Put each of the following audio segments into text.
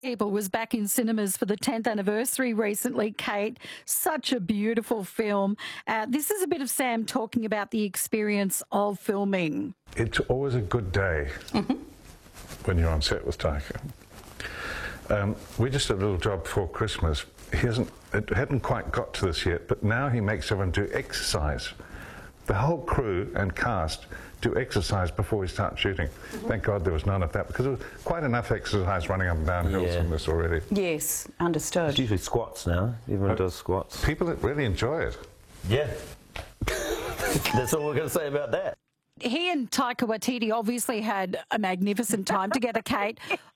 People was back in cinemas for the 10th anniversary recently, Kate. Such a beautiful film. This is a bit of Sam talking about the experience of filming. It's always a good day when you're on set with Taika. We just did a little job before Christmas. It hadn't quite got to this yet, but now he makes everyone do exercise. The whole crew and cast do exercise before we start shooting. Thank God there was none of that, because there was quite enough exercise running up and down hills from this already. Yes, understood. It's usually squats now. Everyone does squats. People that really enjoy it. Yeah. That's all we're going to say about that. He and Taika Waititi obviously had a magnificent time together, Kate.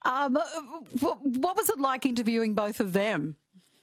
What was it like interviewing both of them?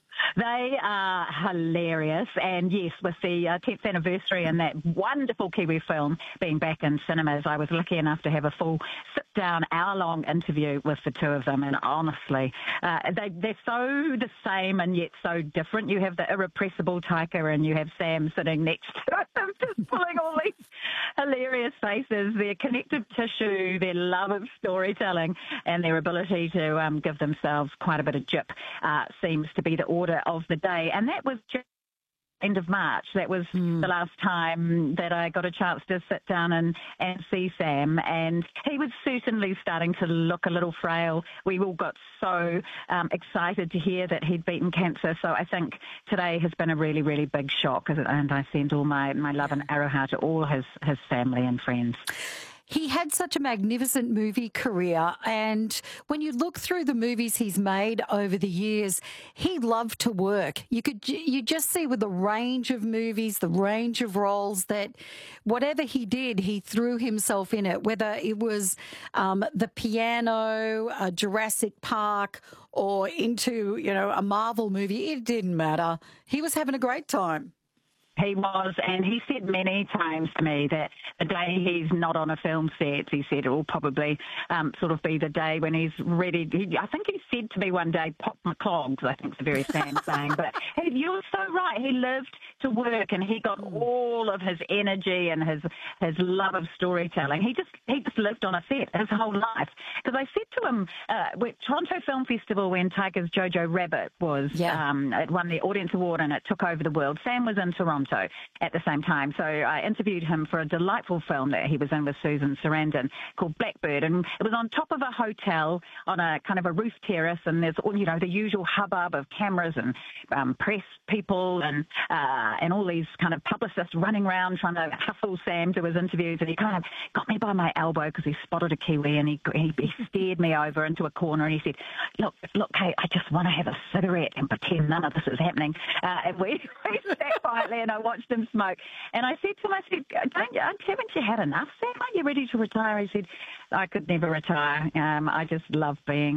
They are hilarious, and yes, with the 10th anniversary and that wonderful Kiwi film being back in cinemas, I was lucky enough to have a full sit-down, hour-long interview with the two of them, and honestly, they're so the same and yet so different. You have the irrepressible Taika and you have Sam sitting next to him, just pulling all these hilarious faces, their connective tissue, their love of storytelling, and their ability to give themselves quite a bit of jip seems to be the order of the day. And that was just end of March. That was the last time that I got a chance to sit down and see Sam, and he was certainly starting to look a little frail. We all got so excited to hear that he'd beaten cancer, so I think today has been a really, really big shock, and I send all my love and aroha to all his family and friends. He had such a magnificent movie career, and when you look through the movies he's made over the years, he loved to work. You just see with the range of movies, the range of roles, that whatever he did, he threw himself in it, whether it was The Piano, Jurassic Park, or into, a Marvel movie. It didn't matter. He was having a great time. He was, and he said many times to me that the day he's not on a film set, he said it will probably sort of be the day when he's ready. I think he said to me one day, pop my clogs. I think it's a very Sam saying, but you're so right. He lived to work, and he got all of his energy and his love of storytelling. He just lived on a set his whole life. Because I said to him, at Toronto Film Festival, when Taika's Jojo Rabbit was, it won the Audience Award and it took over the world, Sam was in Toronto at the same time. So I interviewed him for a delightful film that he was in with Susan Sarandon called Blackbird, and it was on top of a hotel on a kind of a roof terrace, and there's the usual hubbub of cameras and press people and all these kind of publicists running around trying to hustle Sam to his interviews, and he kind of got me by my elbow because he spotted a Kiwi, and he steered me over into a corner, and he said, look, Kate, I just want to have a cigarette and pretend none of this is happening. And we sat quietly, and I watched him smoke. And I said to him, haven't you had enough, Sam? Are you ready to retire? He said, I could never retire. I just love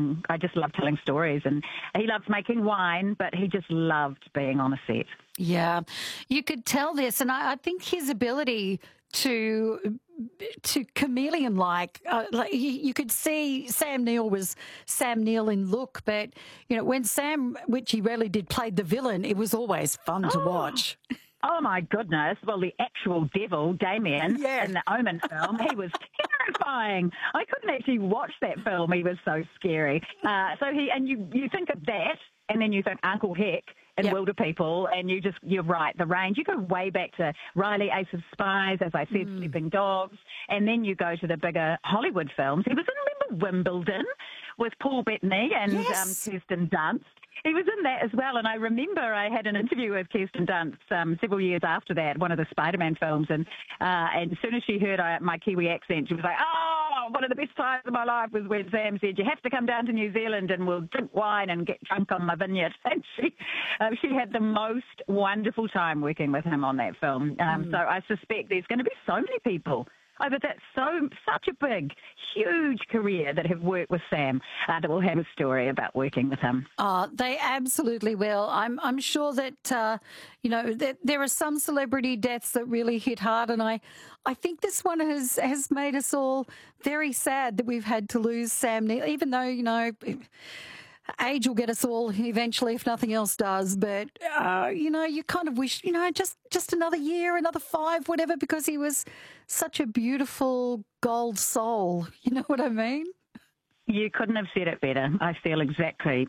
telling stories. And he loves making wine, but he just loved being on a set. Yeah, you could tell this. And I think his ability to chameleon-like, you could see Sam Neill was Sam Neill in look, but, when Sam, which he rarely did, played the villain, it was always fun to watch. Oh, my goodness. Well, the actual devil, Damien, in the Omen film, he was terrifying. I couldn't actually watch that film. He was so scary. You think of that, and then you think Uncle Heck and Wilder People, and you're right, the range. You go way back to Riley, Ace of Spies, as I said, Sleeping Dogs, and then you go to the bigger Hollywood films. He was in, remember, Wimbledon with Paul Bettany and Kirsten Dunst. He was in that as well, and I remember I had an interview with Kirsten Dunst several years after that, one of the Spider-Man films, and as soon as she heard my Kiwi accent, she was like, oh, one of the best times of my life was when Sam said, you have to come down to New Zealand and we'll drink wine and get drunk on my vineyard. And she had the most wonderful time working with him on that film. So I suspect there's going to be so many people over such a big, huge career that have worked with Sam that will have a story about working with him. They absolutely will. I'm sure that that there are some celebrity deaths that really hit hard, and I think this one has made us all very sad that we've had to lose Sam Neill, even though age will get us all eventually if nothing else does, but you kind of wish just another year, another 5, whatever, because he was such a beautiful gold soul. You know what I mean? You couldn't have said it better. I feel exactly